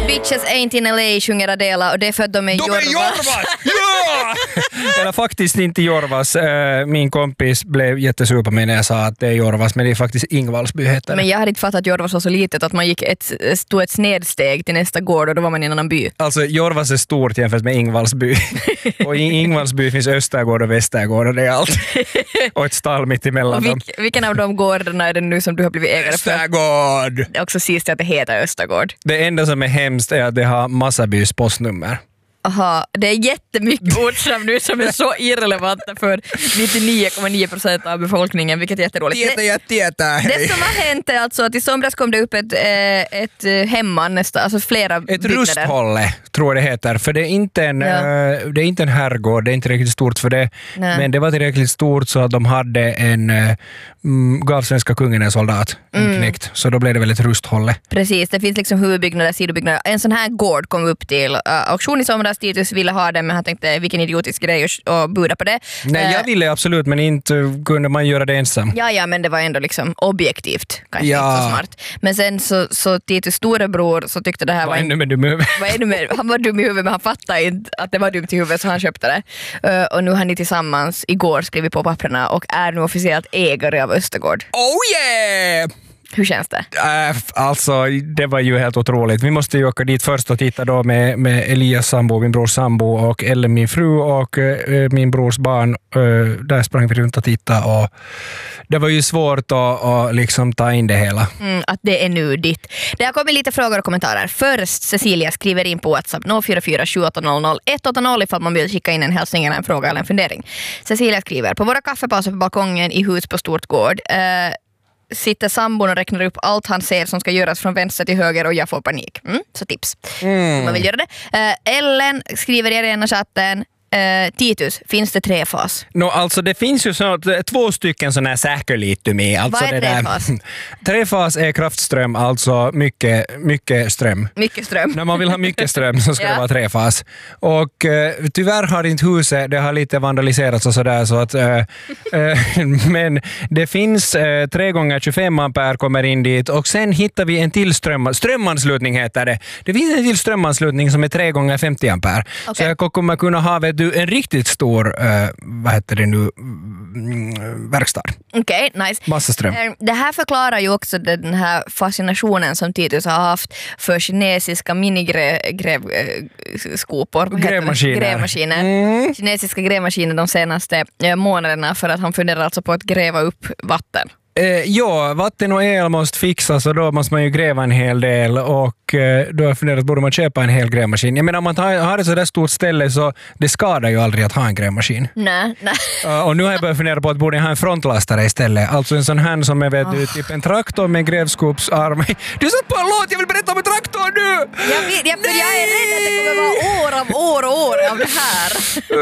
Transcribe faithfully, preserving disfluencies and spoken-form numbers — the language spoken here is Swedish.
Bitches ain't in L A sjunger Adela och det är för att de är De Jorvas. är Jorvas! Ja! Eller faktiskt inte Jorvas. Min kompis blev jättesur på mig när jag sa att det är Jorvas, men det är faktiskt Ingvalsby heter det. Men jag hade inte fattat att Jorvas var så litet att man gick ett, stod ett snedsteg till nästa gård och då var man i en annan by. Alltså Jorvas är stort jämfört med Ingvalsby. Och i Ingvalsby finns Östergård och Västergård och det är allt. Och ett stall mitt emellan dem. Vilk, vilken av de gårdarna är det nu som du har blivit ägare för? Östergård! Det är också sist att det heter Östergård. Det enda som är hemskt är att det har Massabys postnummer. Aha, det är jättemycket ordsam nu som är så irrelevanta för nittionio komma nio procent av befolkningen, vilket är jätteroligt. Tieta, jag tieta, hej. Det som har hänt är alltså att i somras kom det upp ett, eh, ett hemman nästan, alltså flera Ett byggnader. rusthålle tror jag det heter, för det är inte en, Ja. uh, det är inte en herrgård, det är inte riktigt stort för det, Nej. men det var tillräckligt stort så att de hade en, uh, mm, gav svenska kungen en soldat, en Mm. knäckt, så då blev det väl ett rusthålle. Precis, det finns liksom huvudbyggnader, sidobyggnader. En sån här gård kom upp till uh, auktion i somras. Titus ville ha den, men han tänkte vilken idiotisk grej att buda på det. Nej, Eh, jag ville absolut, men inte kunde man göra det ensam. Ja, ja, men det var ändå liksom objektivt kanske Ja. inte så smart. Men sen så, så Titus storebror så tyckte det här var, Vad en, ännu med dum i huvudet. var ännu mer, han var dum i huvudet men han fattade inte att det var dumt i huvudet så han köpte det. Uh, och nu har ni tillsammans igår skrivit på papperna och är nu officiellt ägare av Östergård. Oh yeah! Hur känns det? Äh, alltså, det var ju helt otroligt. Vi måste ju åka dit först och titta då med, med Elias sambo, min brors sambo och Ellen, min fru och äh, min brors barn. Äh, där sprang vi runt och tittade och det var ju svårt att, att liksom ta in det hela. Mm, att det är nu ditt. Det har kommit lite frågor och kommentarer. Först Cecilia skriver in på WhatsApp noll fyra fyra sju åtta noll noll ett åtta noll ifall man vill skicka in en hälsning eller en fråga eller en fundering. Cecilia skriver, på våra kaffepauser på balkongen i hus på Stort gård eh, sitter sambon och räknar upp allt han ser som ska göras från vänster till höger och jag får panik. Mm, så tips. Mm. Man vill göra det. Eh, Ellen skriver i ena chatten, eh, Titus, finns det trefas? No, alltså det finns ju så, två stycken sådana här säkerlitum i. Alltså Vad är det där- trefas? Trefas är kraftström, alltså mycket, mycket ström. Mycket ström. När man vill ha mycket ström så ska Ja. det vara trefas. Och eh, tyvärr har inte huset, det har lite vandaliserats och sådär så att eh, eh, men det finns eh, tre gånger tjugofem ampere kommer in dit och sen hittar vi en till ström, strömanslutning heter det. Det finns en till strömanslutning som är tre gånger femtio ampere. Så Okej. jag kommer kunna ha vet du, en riktigt stor eh, vad heter det nu mm, verkstad. Okej, nice. Massa ström. Eh, Det här förklarar ju också den här fascinationen som Titus har haft för kinesiska minigrävskopor. Grävmaskiner. Grävmaskiner. Mm. Kinesiska grävmaskiner de senaste eh, månaderna för att han funderar alltså på att gräva upp vatten. Eh, ja, vatten och el måste fixas och då måste man ju gräva en hel del och eh, då har jag funderat, borde man köpa en hel grävmaskin? Jag menar, om man tar, har ett så där stort ställe så det skadar ju aldrig att ha en grävmaskin. Nej, nej. Uh, och nu har jag börjat fundera på att borde jag ha en frontlastare istället. Alltså en sån här som är vet du, typ en traktor med en grävskopsarm. Du satt på en låt, jag vill berätta om en traktor nu! Jag, vet- jag, för jag är rädd att det kommer vara år av år och år av det här.